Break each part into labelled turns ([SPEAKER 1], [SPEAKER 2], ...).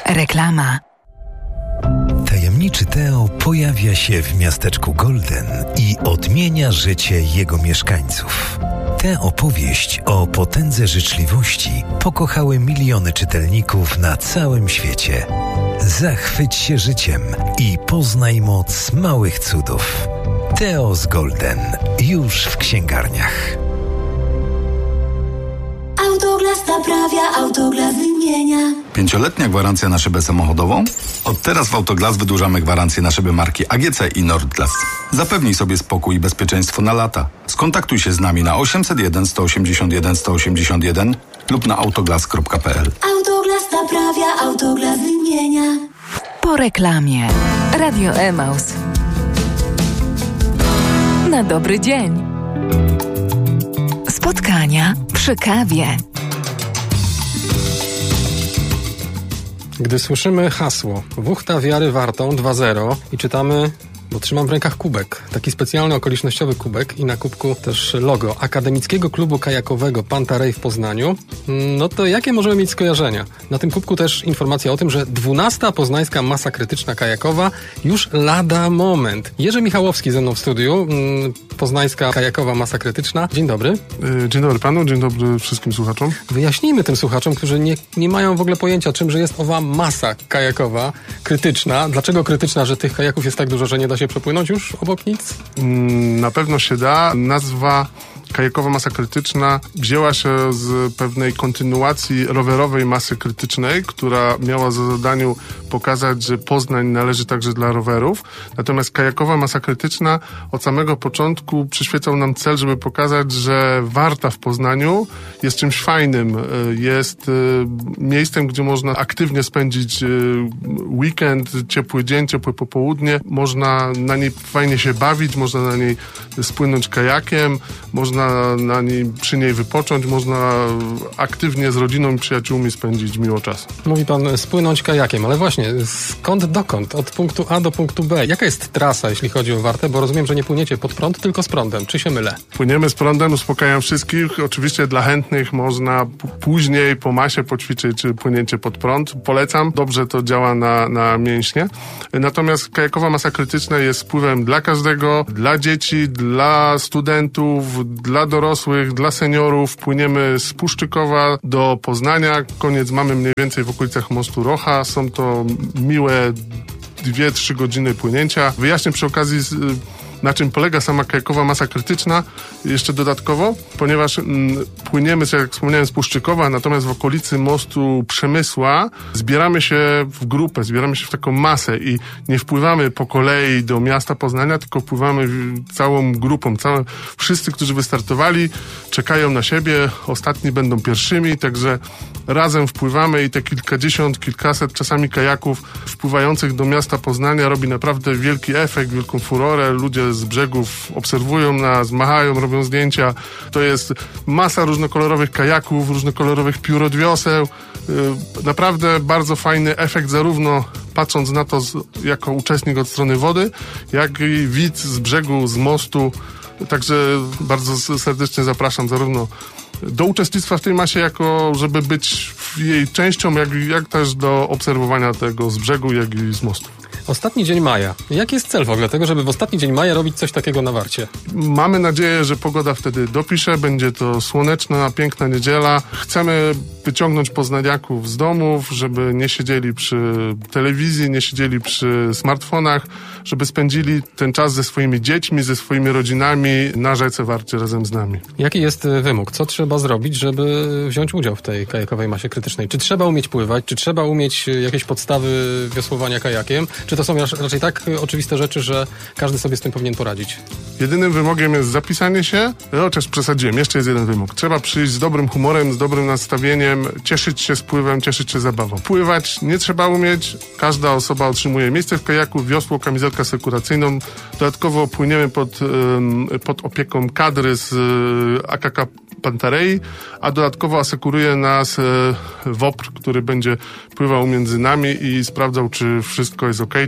[SPEAKER 1] Reklama.
[SPEAKER 2] Tajemniczy Teo pojawia się w miasteczku Golden i odmienia życie jego mieszkańców. Tę opowieść o potędze życzliwości pokochały miliony czytelników na całym świecie. Zachwyć się życiem i poznaj moc małych cudów. Teo z Golden już w księgarniach.
[SPEAKER 3] Autoglas naprawia, Autoglas wymienia.
[SPEAKER 4] 5-letnia gwarancja na szybę samochodową? Od teraz w Autoglas wydłużamy gwarancję na szyby marki AGC i Nordglas. Zapewnij sobie spokój i bezpieczeństwo na lata. Skontaktuj się z nami na 801 181 181 lub na autoglas.pl.
[SPEAKER 3] Autoglas naprawia, Autoglas wymienia.
[SPEAKER 1] Po reklamie. Radio Emaus. Na dobry dzień. Spotkania przy kawie.
[SPEAKER 5] Gdy słyszymy hasło Wuchta wiary wartą 2.0 i czytamy, bo trzymam w rękach kubek, taki specjalny okolicznościowy kubek i na kubku też logo Akademickiego Klubu Kajakowego Pantarej w Poznaniu, no to jakie możemy mieć skojarzenia? Na tym kubku też informacja o tym, że 12. Poznańska Masa Krytyczna Kajakowa już lada moment. Jerzy Michałowski ze mną w studiu, Poznańska Kajakowa Masa Krytyczna. Dzień dobry.
[SPEAKER 6] Dzień dobry panu, dzień dobry wszystkim słuchaczom.
[SPEAKER 5] Wyjaśnijmy tym słuchaczom, którzy nie mają w ogóle pojęcia, czymże jest owa masa kajakowa krytyczna. Dlaczego krytyczna, że tych kajaków jest tak dużo, że nie da się przepłynąć już obok nic?
[SPEAKER 6] Na pewno się da. Nazwa kajakowa masa krytyczna wzięła się z pewnej kontynuacji rowerowej masy krytycznej, która miała za zadaniu pokazać, że Poznań należy także dla rowerów. Natomiast kajakowa masa krytyczna od samego początku przyświecał nam cel, żeby pokazać, że Warta w Poznaniu jest czymś fajnym. Jest miejscem, gdzie można aktywnie spędzić weekend, ciepły dzień, ciepłe popołudnie. Można na niej fajnie się bawić, można na niej spłynąć kajakiem, można przy niej wypocząć, można aktywnie z rodziną i przyjaciółmi spędzić miło czas.
[SPEAKER 5] Mówi pan spłynąć kajakiem, ale właśnie skąd dokąd? Od punktu A do punktu B. Jaka jest trasa, jeśli chodzi o Wartę? Bo rozumiem, że nie płyniecie pod prąd, tylko z prądem. Czy się mylę?
[SPEAKER 6] Płyniemy z prądem, uspokajam wszystkich. Oczywiście dla chętnych można później po masie poćwiczyć płynięcie pod prąd. Polecam. Dobrze to działa na mięśnie. Natomiast kajakowa masa krytyczna jest spływem dla każdego, dla dzieci, dla studentów, dla dorosłych, dla seniorów. Płyniemy z Puszczykowa do Poznania. Koniec mamy mniej więcej w okolicach mostu Rocha. Są to miłe 2-3 godziny płynięcia. Wyjaśnię przy okazji, na czym polega sama kajakowa masa krytyczna, jeszcze dodatkowo, ponieważ płyniemy, jak wspomniałem, z Puszczykowa, natomiast w okolicy mostu Przemysła zbieramy się w grupę, zbieramy się w taką masę i nie wpływamy po kolei do miasta Poznania, tylko wpływamy całą grupą, wszyscy, którzy wystartowali, czekają na siebie, ostatni będą pierwszymi, także razem wpływamy i te kilkadziesiąt, kilkaset czasami kajaków wpływających do miasta Poznania robi naprawdę wielki efekt, wielką furorę. Ludzie z brzegów obserwują nas, machają, robią zdjęcia. To jest masa różnokolorowych kajaków, różnokolorowych piórodwioseł. Naprawdę bardzo fajny efekt, zarówno patrząc na to jako uczestnik od strony wody, jak i widz z brzegu, z mostu. Także bardzo serdecznie zapraszam zarówno do uczestnictwa w tej masie, jako żeby być jej częścią, jak też do obserwowania tego z brzegu, jak i z mostu.
[SPEAKER 5] Ostatni dzień maja. Jaki jest cel w ogóle tego, żeby w ostatni dzień maja robić coś takiego na Warcie?
[SPEAKER 6] Mamy nadzieję, że pogoda wtedy dopisze, będzie to słoneczna, piękna niedziela. Chcemy wyciągnąć poznaniaków z domów, żeby nie siedzieli przy telewizji, nie siedzieli przy smartfonach, żeby spędzili ten czas ze swoimi dziećmi, ze swoimi rodzinami na rzece Warcie razem z nami.
[SPEAKER 5] Jaki jest wymóg? Co trzeba zrobić, żeby wziąć udział w tej kajakowej masie krytycznej? Czy trzeba umieć pływać? Czy trzeba umieć jakieś podstawy wiosłowania kajakiem? Czy to są raczej tak oczywiste rzeczy, że każdy sobie z tym powinien poradzić?
[SPEAKER 6] Jedynym wymogiem jest zapisanie się, chociaż przesadziłem, jeszcze jest jeden wymóg. Trzeba przyjść z dobrym humorem, z dobrym nastawieniem, cieszyć się spływem, cieszyć się zabawą. Pływać nie trzeba umieć, każda osoba otrzymuje miejsce w kajaku, wiosło, kamizelkę asekuracyjną. Dodatkowo płyniemy pod opieką kadry z AKK Pantarei, a dodatkowo asekuruje nas WOPR, który będzie pływał między nami i sprawdzał, czy wszystko jest okej,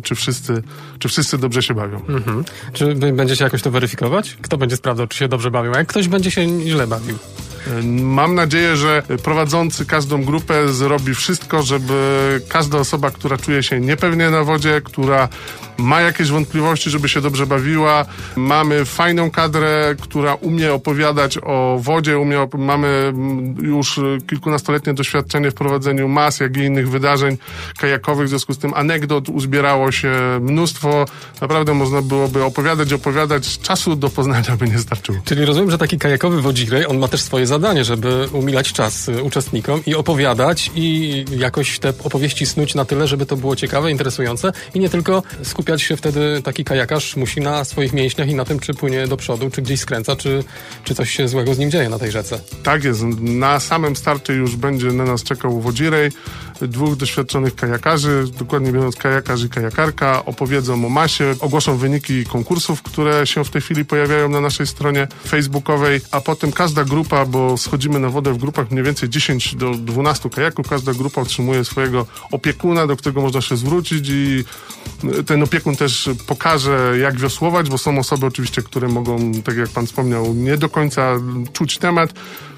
[SPEAKER 6] czy wszyscy dobrze się bawią.
[SPEAKER 5] Czy będziecie jakoś to weryfikować? Kto będzie sprawdzał, czy się dobrze bawią? A jak ktoś będzie się źle bawił?
[SPEAKER 6] Mam nadzieję, że prowadzący każdą grupę zrobi wszystko, żeby każda osoba, która czuje się niepewnie na wodzie, która ma jakieś wątpliwości, żeby się dobrze bawiła. Mamy fajną kadrę, która umie opowiadać o wodzie, mamy już kilkunastoletnie doświadczenie w prowadzeniu mas, jak i innych wydarzeń kajakowych. W związku z tym anegdot uzbierało się mnóstwo. Naprawdę można byłoby opowiadać. Czasu do poznania by nie starczyło.
[SPEAKER 5] Czyli rozumiem, że taki kajakowy wodzirej, on ma też swoje zadanie, żeby umilać czas uczestnikom i opowiadać i jakoś te opowieści snuć na tyle, żeby to było ciekawe, interesujące i nie tylko skupiać się wtedy taki kajakarz musi na swoich mięśniach i na tym, czy płynie do przodu, czy gdzieś skręca, czy coś się złego z nim dzieje na tej rzece.
[SPEAKER 6] Tak jest. Na samym starcie już będzie na nas czekał wodzirej, 2 doświadczonych kajakarzy, dokładnie biorąc kajakarz i kajakarka, opowiedzą o masie, ogłoszą wyniki konkursów, które się w tej chwili pojawiają na naszej stronie facebookowej, a potem każda grupa, bo schodzimy na wodę w grupach mniej więcej 10 do 12 kajaków, każda grupa otrzymuje swojego opiekuna, do którego można się zwrócić i ten opiekun też pokaże, jak wiosłować, bo są osoby oczywiście, które mogą, tak jak pan wspomniał, nie do końca czuć temat.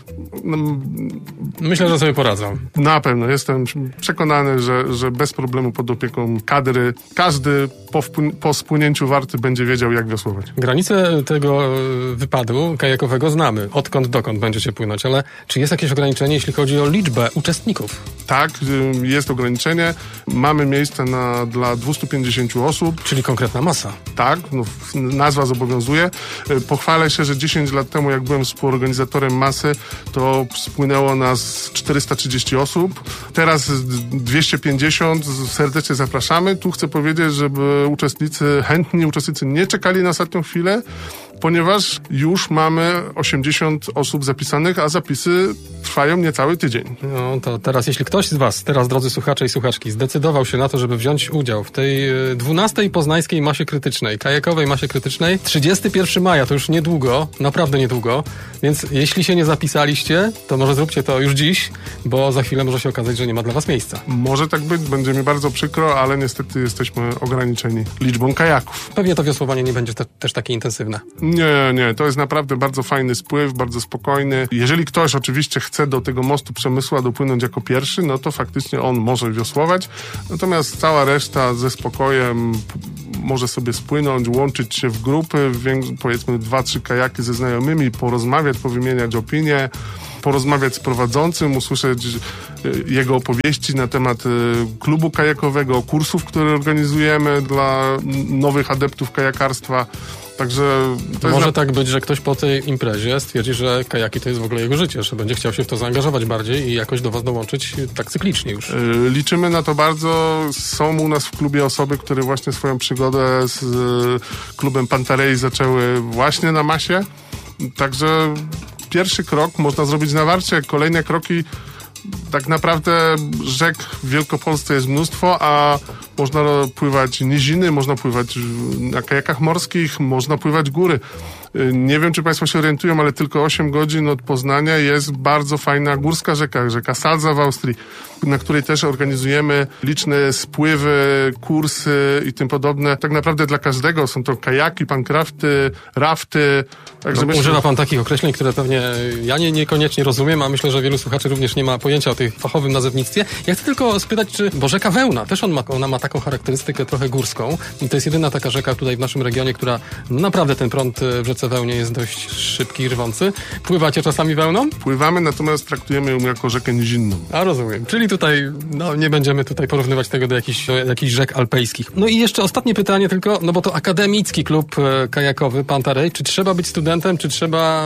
[SPEAKER 5] Myślę, że sobie poradzą.
[SPEAKER 6] Na pewno. Jestem przekonany, że bez problemu pod opieką kadry każdy po spłynięciu warty będzie wiedział, jak wiosłować.
[SPEAKER 5] Granice tego wypadu kajakowego znamy. Odkąd dokąd będziecie płynąć, ale czy jest jakieś ograniczenie, jeśli chodzi o liczbę uczestników?
[SPEAKER 6] Tak, jest ograniczenie. Mamy miejsce dla 250 osób.
[SPEAKER 5] Czyli konkretna masa.
[SPEAKER 6] Tak, nazwa zobowiązuje. Pochwalę się, że 10 lat temu, jak byłem współorganizatorem masy, to spłynęło nas 430 osób. Teraz 250. Serdecznie zapraszamy. Tu chcę powiedzieć, żeby chętni uczestnicy nie czekali na ostatnią chwilę, ponieważ już mamy 80 osób zapisanych, a zapisy trwają niecały tydzień.
[SPEAKER 5] No to teraz, jeśli ktoś z was, drodzy słuchacze i słuchaczki, zdecydował się na to, żeby wziąć udział w tej 12. poznańskiej masie krytycznej, kajakowej masie krytycznej, 31 maja, to już niedługo, naprawdę niedługo, więc jeśli się nie zapisaliście, to może zróbcie to już dziś, bo za chwilę może się okazać, że nie ma dla was miejsca.
[SPEAKER 6] Może tak być, będzie mi bardzo przykro, ale niestety jesteśmy ograniczeni liczbą kajaków.
[SPEAKER 5] Pewnie to wiosłowanie nie będzie też takie intensywne.
[SPEAKER 6] Nie, to jest naprawdę bardzo fajny spływ, bardzo spokojny. Jeżeli ktoś oczywiście chce do tego mostu Przemysła dopłynąć jako pierwszy, no to faktycznie on może wiosłować, natomiast cała reszta ze spokojem może sobie spłynąć, łączyć się w grupy, powiedzmy 2-3 kajaki ze znajomymi, porozmawiać, powymieniać opinie, porozmawiać z prowadzącym, usłyszeć jego opowieści na temat klubu kajakowego, kursów, które organizujemy dla nowych adeptów kajakarstwa. Także to
[SPEAKER 5] może tak być, że ktoś po tej imprezie stwierdzi, że kajaki to jest w ogóle jego życie, że będzie chciał się w to zaangażować bardziej i jakoś do was dołączyć tak cyklicznie już.
[SPEAKER 6] Liczymy na to bardzo. Są u nas w klubie osoby, które właśnie swoją przygodę z klubem Pantarei zaczęły właśnie na masie. Także pierwszy krok można zrobić na warcie. Kolejne kroki, tak naprawdę rzek w Wielkopolsce jest mnóstwo, a można pływać niziny, można pływać na kajakach morskich, można pływać góry. Nie wiem, czy państwo się orientują, ale tylko 8 godzin od Poznania jest bardzo fajna górska rzeka Salza w Austrii, na której też organizujemy liczne spływy, kursy i tym podobne. Tak naprawdę dla każdego są to kajaki, pankrafty, rafty. Także
[SPEAKER 5] używa pan takich określeń, które pewnie ja niekoniecznie rozumiem, a myślę, że wielu słuchaczy również nie ma pojęcia o tych fachowym nazewnictwie. Ja chcę tylko spytać, bo rzeka Wełna, też ona ma taką charakterystykę trochę górską i to jest jedyna taka rzeka tutaj w naszym regionie, która naprawdę ten prąd w rzece Wełnie jest dość szybki i rwący. Pływacie czasami Wełną?
[SPEAKER 6] Pływamy, natomiast traktujemy ją jako rzekę nizinną.
[SPEAKER 5] A rozumiem. Czyli tutaj nie będziemy tutaj porównywać tego do jakichś rzek alpejskich. No i jeszcze ostatnie pytanie tylko, no bo to akademicki klub kajakowy Pantarei. Czy trzeba być studentem, czy trzeba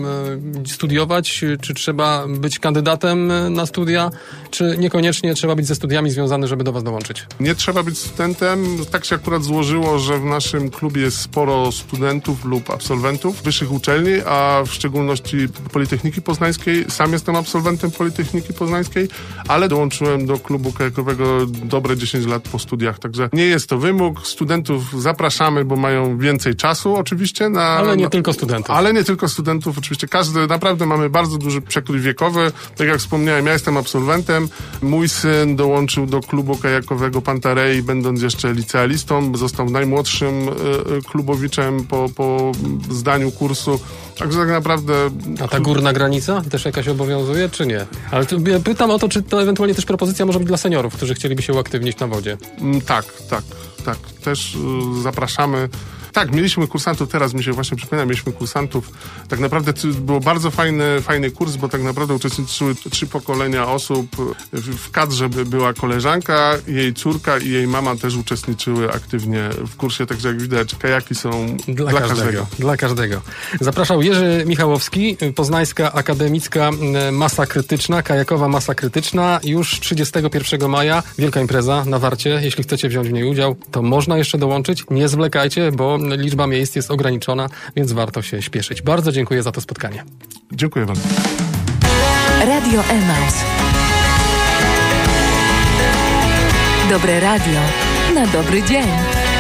[SPEAKER 5] studiować, czy trzeba być kandydatem na studia, czy niekoniecznie trzeba być ze studiami związany, żeby do was dołączyć?
[SPEAKER 6] Nie trzeba być studentem. Tak się akurat złożyło, że w naszym klubie jest sporo studentów lub absolwentów wyższych uczelni, a w szczególności Politechniki Poznańskiej. Sam jestem absolwentem Politechniki Poznańskiej, ale dołączyłem do klubu kajakowego dobre 10 lat po studiach, także nie jest to wymóg. Studentów zapraszamy, bo mają więcej czasu oczywiście.
[SPEAKER 5] Ale nie tylko studentów.
[SPEAKER 6] Ale nie tylko studentów, oczywiście każdy, naprawdę mamy bardzo duży przekrój wiekowy. Tak jak wspomniałem, ja jestem absolwentem. Mój syn dołączył do klubu kajakowego Pantarei, będąc jeszcze licealistą. Został najmłodszym klubowiczem po zdaniu kursu. Także tak naprawdę...
[SPEAKER 5] A ta górna granica też jakaś obowiązuje, czy nie? Ale pytam o to, czy to ewentualnie też propozycja może być dla seniorów, którzy chcieliby się uaktywnić na wodzie.
[SPEAKER 6] Tak. Też zapraszamy. Tak, mieliśmy kursantów, teraz mi się właśnie przypomina, mieliśmy kursantów. Tak naprawdę było bardzo fajny kurs, bo tak naprawdę uczestniczyły 3 pokolenia osób. W kadrze była koleżanka, jej córka i jej mama też uczestniczyły aktywnie w kursie, także jak widać, kajaki są dla każdego.
[SPEAKER 5] Dla każdego. Zapraszał Jerzy Michałowski, Poznańska Akademicka Masa Krytyczna, kajakowa Masa Krytyczna. Już 31 maja wielka impreza na Warcie. Jeśli chcecie wziąć w niej udział, to można jeszcze dołączyć. Nie zwlekajcie, bo liczba miejsc jest ograniczona, więc warto się śpieszyć. Bardzo dziękuję za to spotkanie.
[SPEAKER 6] Dziękuję bardzo.
[SPEAKER 1] Radio Emaus. Dobre radio na dobry dzień.